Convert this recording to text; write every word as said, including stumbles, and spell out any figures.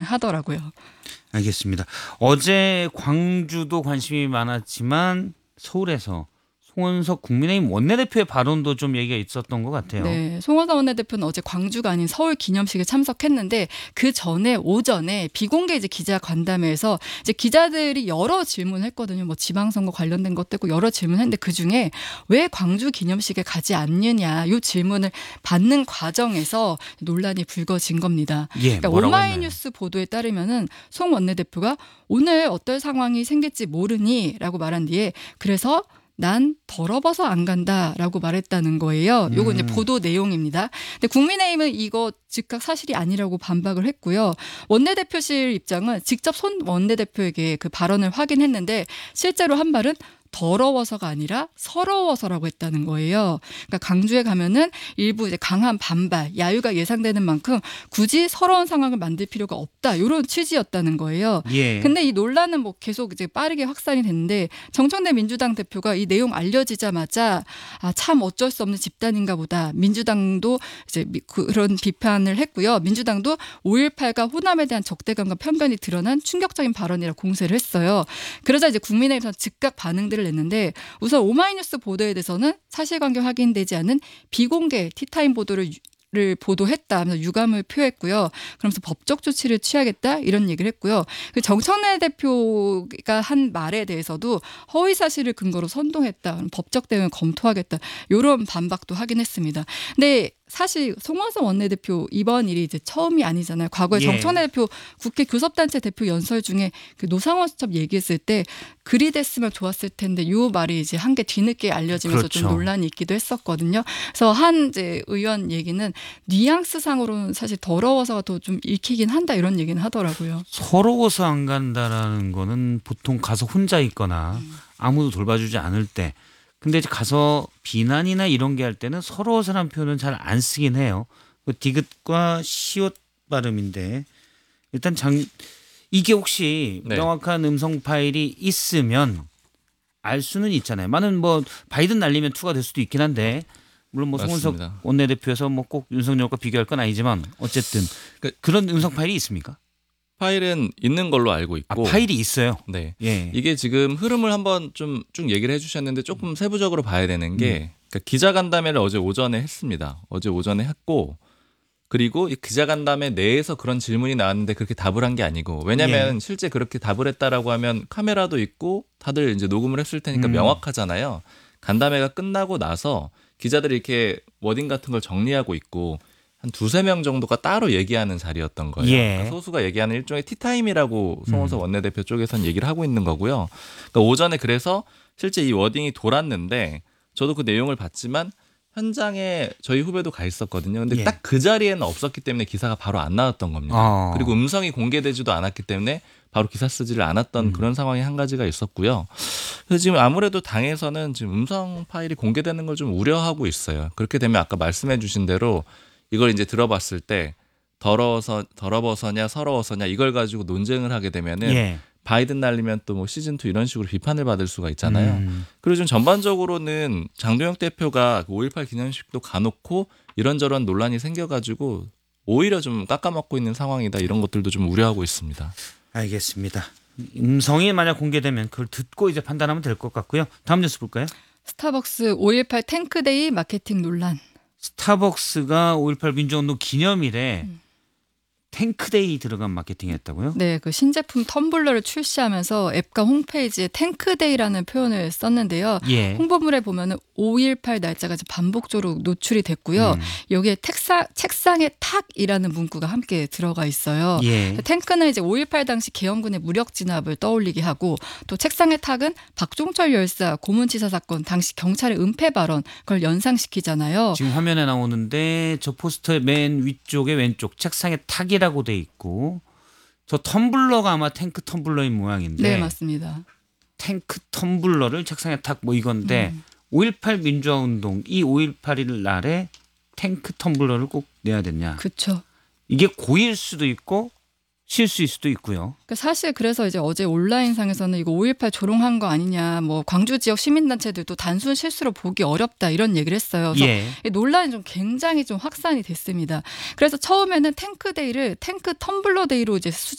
하더라고요. 알겠습니다. 어제 광주도 관심이 많았지만 서울에서 송원석 국민의힘 원내대표의 발언도 좀 얘기가 있었던 것 같아요. 네, 송원석 원내대표는 어제 광주가 아닌 서울 기념식에 참석했는데 그 전에 오전에 비공개 이제 기자 간담회에서 이제 기자들이 여러 질문을 했거든요. 뭐 지방선거 관련된 것도 있고 여러 질문했는데 그 중에 왜 광주 기념식에 가지 않느냐 이 질문을 받는 과정에서 논란이 불거진 겁니다. 예, 그러니까 오마이뉴스 보도에 따르면은 송 원내대표가 오늘 어떤 상황이 생길지 모르니라고 말한 뒤에 그래서 난 더러워서 안 간다라고 말했다는 거예요. 요거 이제 음. 보도 내용입니다. 근데 국민의힘은 이거 즉각 사실이 아니라고 반박을 했고요. 원내대표실 입장은 직접 손 원내대표에게 그 발언을 확인했는데 실제로 한 말은 더러워서가 아니라 서러워서라고 했다는 거예요. 그러니까 강주에 가면은 일부 이제 강한 반발, 야유가 예상되는 만큼 굳이 서러운 상황을 만들 필요가 없다. 이런 취지였다는 거예요. 예. 근데 이 논란은 뭐 계속 이제 빠르게 확산이 됐는데 정청래 민주당 대표가 이 내용 알려지자마자 아, 참 어쩔 수 없는 집단인가 보다. 민주당도 이제 그런 비판을 했고요. 민주당도 오일팔과 호남에 대한 적대감과 편견이 드러난 충격적인 발언이라 공세를 했어요. 그러자 이제 국민의힘에서 즉각 반응들을 냈는데 우선 오마이뉴스 보도에 대해서는 사실관계 확인되지 않은 비공개 티타임 보도를 를 보도했다 하면서 유감을 표했고요. 그러면서 법적 조치를 취하겠다 이런 얘기를 했고요. 정청래 대표가 한 말에 대해서도 허위 사실을 근거로 선동했다. 법적 대응을 검토하겠다. 이런 반박도 하긴 했습니다. 근데 사실 송원석 원내대표 이번 일이 이제 처음이 아니잖아요. 과거에 예. 정청래 대표 국회 교섭단체 대표 연설 중에 그 노상원 수첩 얘기했을 때 글이 됐으면 좋았을 텐데 이 말이 이제 한 개 뒤늦게 알려지면서 그렇죠. 좀 논란이 있기도 했었거든요. 그래서 한 이제 의원 얘기는 뉘앙스상으로는 사실 더러워서가 더 좀 읽히긴 한다 이런 얘기는 하더라고요. 서러워서 안 간다라는 거는 보통 가서 혼자 있거나 아무도 돌봐주지 않을 때. 근데 이제 가서 비난이나 이런 게 할 때는 서러워서라는 표현은 잘 안 쓰긴 해요. 그 디귿과 시옷 발음인데 일단 장 이게 혹시 네. 명확한 음성 파일이 있으면 알 수는 있잖아요. 많은 뭐 바이든 날리면 투가 될 수도 있긴 한데 물론 뭐 송원석 맞습니다. 원내대표에서 뭐 꼭 윤석열과 비교할 건 아니지만 어쨌든 그- 그런 음성 파일이 있습니까? 파일은 있는 걸로 알고 아, 있고 파일이 있어요. 네. 예. 이게 지금 흐름을 한번 좀 쭉 얘기를 해주셨는데 조금 세부적으로 봐야 되는 게 음. 그러니까 기자간담회를 어제 오전에 했습니다. 어제 오전에 했고 그리고 이 기자간담회 내에서 그런 질문이 나왔는데 그렇게 답을 한 게 아니고 왜냐하면 예. 실제 그렇게 답을 했다라고 하면 카메라도 있고 다들 이제 녹음을 했을 테니까 음. 명확하잖아요. 간담회가 끝나고 나서 기자들이 이렇게 워딩 같은 걸 정리하고 있고 한 두세 명 정도가 따로 얘기하는 자리였던 거예요. 예. 그러니까 소수가 얘기하는 일종의 티타임이라고 송원석 음. 원내대표 쪽에서는 얘기를 하고 있는 거고요. 그러니까 오전에 그래서 실제 이 워딩이 돌았는데 저도 그 내용을 봤지만 현장에 저희 후배도 가 있었거든요. 근데 예. 딱 그 자리에는 없었기 때문에 기사가 바로 안 나왔던 겁니다. 어. 그리고 음성이 공개되지도 않았기 때문에 바로 기사 쓰지를 않았던 음. 그런 상황이 한 가지가 있었고요. 그래서 지금 아무래도 당에서는 지금 음성 파일이 공개되는 걸 좀 우려하고 있어요. 그렇게 되면 아까 말씀해 주신 대로 이걸 이제 들어봤을 때 더러워서 더러워서냐 서러워서냐 이걸 가지고 논쟁을 하게 되면은 예. 바이든 날리면 또 뭐 시즌 투 이런 식으로 비판을 받을 수가 있잖아요. 음. 그리고 좀 전반적으로는 장도영 대표가 오일팔 기념식도 가놓고 이런저런 논란이 생겨가지고 오히려 좀 깎아먹고 있는 상황이다 이런 것들도 좀 우려하고 있습니다. 알겠습니다. 음성이 만약 공개되면 그걸 듣고 이제 판단하면 될 것 같고요. 다음 뉴스 볼까요? 스타벅스 오일팔 탱크데이 마케팅 논란. 스타벅스가 오일팔 민주운동 기념일에 음. 탱크데이 들어간 마케팅 했다고요? 네, 그 신제품 텀블러를 출시하면서 앱과 홈페이지에 탱크데이라는 표현을 썼는데요. 예. 홍보물에 보면은 오일팔 날짜가 이제 반복적으로 노출이 됐고요. 음. 여기에 책상, 책상에 탁이라는 문구가 함께 들어가 있어요. 예. 탱크는 이제 오일팔 당시 계엄군의 무력 진압을 떠올리게 하고 또 책상의 탁은 박종철 열사 고문치사 사건 당시 경찰의 은폐 발언 그걸 연상시키잖아요. 지금 화면에 나오는데 저 포스터의 맨 위쪽에 왼쪽 책상에 탁이라고 돼 있고 저 텀블러가 아마 탱크 텀블러인 모양인데 네, 맞습니다. 탱크 텀블러를 책상에 탁 뭐 이건데 음. 오일팔 민주화운동 이 오일팔일 날에 탱크 텀블러를 꼭 내야 됐냐. 그렇죠. 이게 고일 수도 있고 실수일 수도 있고요. 그러니까 사실 그래서 이제 어제 온라인상에서는 이거 오일팔 조롱한 거 아니냐, 뭐 광주 지역 시민단체들도 단순 실수로 보기 어렵다 이런 얘기를 했어요. 그래서 예. 이 논란이 좀 굉장히 좀 확산이 됐습니다. 그래서 처음에는 탱크데이를 탱크 텀블러데이로 이제